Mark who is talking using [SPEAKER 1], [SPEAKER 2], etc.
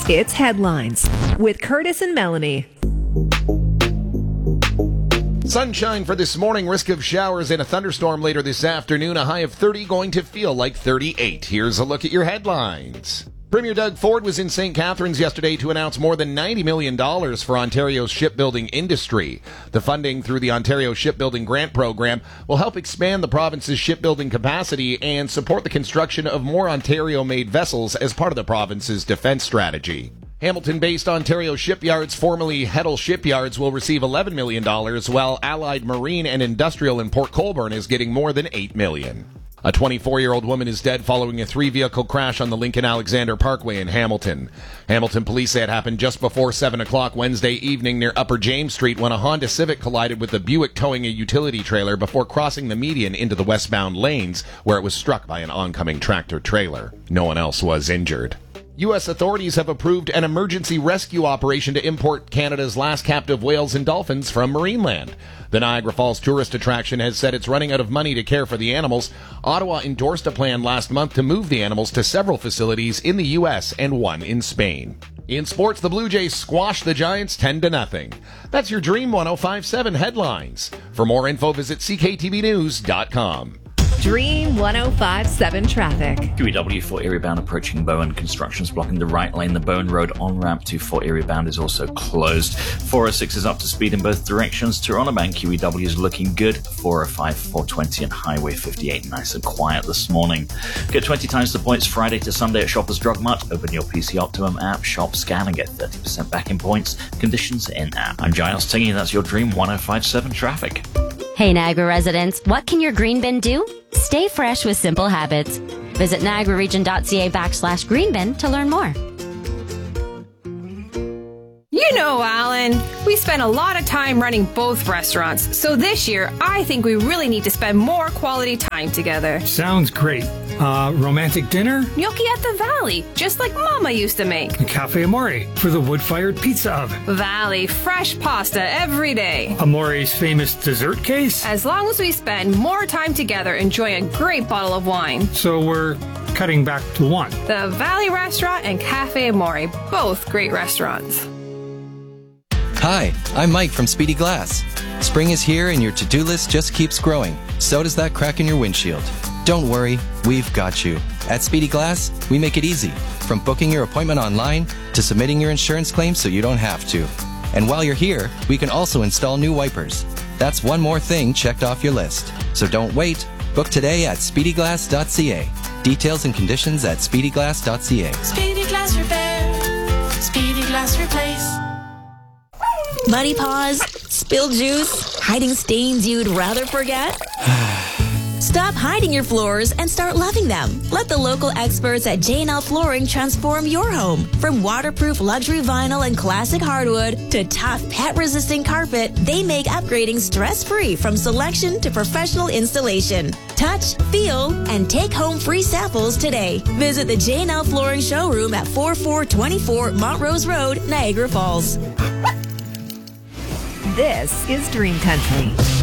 [SPEAKER 1] It's Headlines with Curtis and Melanie.
[SPEAKER 2] Sunshine for this morning, risk of showers and a thunderstorm later this afternoon. A high of 30 going to feel like 38. Here's a look at your headlines. Premier Doug Ford was in St. Catharines yesterday to announce more than $90 million for Ontario's shipbuilding industry. The funding through the Ontario Shipbuilding Grant Program will help expand the province's shipbuilding capacity and support the construction of more Ontario-made vessels as part of the province's defense strategy. Hamilton-based Ontario Shipyards, formerly Heddle Shipyards, will receive $11 million, while Allied Marine and Industrial in Port Colborne is getting more than $8 million. A 24-year-old woman is dead following a three-vehicle crash on the Lincoln-Alexander Parkway in Hamilton. Hamilton police say it happened just before 7 o'clock Wednesday evening near Upper James Street when a Honda Civic collided with a Buick towing a utility trailer before crossing the median into the westbound lanes, where it was struck by an oncoming tractor-trailer. No one else was injured. U.S. authorities have approved an emergency rescue operation to import Canada's last captive whales and dolphins from Marineland. The Niagara Falls tourist attraction has said it's running out of money to care for the animals. Ottawa endorsed a plan last month to move the animals to several facilities in the U.S. and one in Spain. In sports, the Blue Jays squashed the Giants 10-0. That's your Dream 105.7 headlines. For more info, visit cktvnews.com.
[SPEAKER 1] Dream 105.7 traffic.
[SPEAKER 3] QEW Fort Erie bound approaching Bowen. Construction's blocking the right lane. The Bowen Road on-ramp to Fort Erie bound is also closed. 406 is up to speed in both directions. Toronto bound QEW is looking good. 405, 420 and Highway 58 nice and quiet this morning. Get 20 times the points Friday to Sunday at Shoppers Drug Mart. Open your PC Optimum app, shop, scan and get 30% back in points. Conditions in app. I'm Giles Tingy. That's your Dream 105.7 traffic.
[SPEAKER 4] Hey Niagara residents, what can your green bin do? Stay fresh with simple habits. Visit niagararegion.ca/greenbin to learn more.
[SPEAKER 5] You know, Alan, we spend a lot of time running both restaurants, so this year I think we really need to spend more quality time together.
[SPEAKER 6] Sounds great. Romantic dinner?
[SPEAKER 5] Gnocchi at the Valley, just like Mama used to make.
[SPEAKER 6] A Cafe Amore for the wood-fired pizza oven.
[SPEAKER 5] Valley, fresh pasta every day.
[SPEAKER 6] Amore's famous dessert case?
[SPEAKER 5] As long as we spend more time together enjoying a great bottle of wine.
[SPEAKER 6] So we're cutting back to one.
[SPEAKER 5] The Valley Restaurant and Cafe Amore, both great restaurants.
[SPEAKER 7] Hi, I'm Mike from Speedy Glass. Spring is here and your to-do list just keeps growing. So does that crack in your windshield. Don't worry, we've got you. At Speedy Glass, we make it easy. From booking your appointment online to submitting your insurance claim so you don't have to. And while you're here, we can also install new wipers. That's one more thing checked off your list. So don't wait. Book today at speedyglass.ca. Details and conditions at speedyglass.ca.
[SPEAKER 8] Speedy Glass Repair. Speedy Glass Replace.
[SPEAKER 9] Muddy paws, spilled juice, hiding stains you'd rather forget? Stop hiding your floors and start loving them. Let the local experts at J&L Flooring transform your home. From waterproof luxury vinyl and classic hardwood to tough pet-resistant carpet, they make upgrading stress-free from selection to professional installation. Touch, feel, and take home free samples today. Visit the J&L Flooring showroom at 4424 Montrose Road, Niagara Falls.
[SPEAKER 1] This is Dream Country.